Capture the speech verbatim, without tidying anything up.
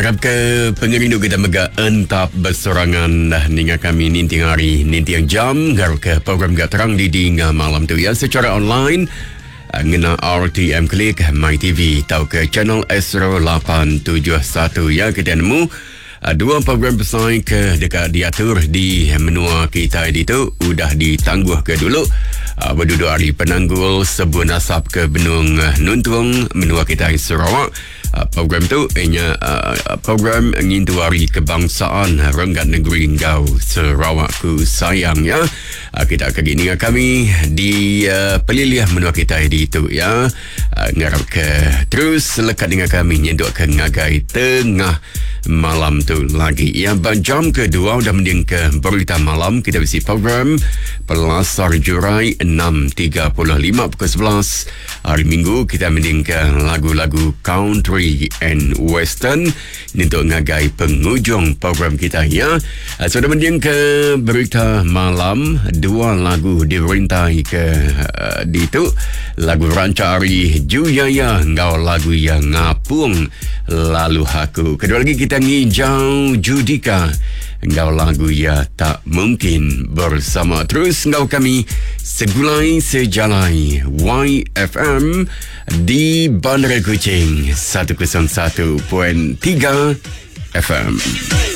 Harap ke pengerindu kita mega entap bersorangan dah ninga kami ninti hari ninti yang jam garuk ke program gak terang di dinga malam tu ya secara online ngena R T M Klik My T V tau ke channel Astro lapan tujuh satu ya kita nemu dua program pesaing ke dekat diatur di menua kita di tu udah ditangguh ke dulu uh, berduduk hari penanggul sebuah nasab ke Benung uh, Nuntung menua kita di Sarawak. Uh, program tu ianya uh, program ngintu hari kebangsaan Renggat Negeri Ngau Sarawak ku sayang ya. Uh, kita akan gini kami di uh, peliliah menua kita di tu ya. Uh, ngarap ke terus lekat dengan kami nyenduk ke ngagai tengah malam tu lagi ya. Jam kedua udah mending ke berita malam kita bisi program Pelasar Jurai enam tiga puluh lima pukul sebelas hari Minggu kita mending ke lagu-lagu country and western ini untuk ngagai penghujung program kita ya. Sudah mending ke berita malam dua lagu diberintai ke uh, di tu lagu Rancari Juyaya Ngau lagu yang ngapung lalu aku kedua lagi kita ngijau Judika Engkau lagu ya tak mungkin bersama terus engkau kami segulai sejalai Y F M di Bandar Kuching seratus satu perpuluhan tiga F M.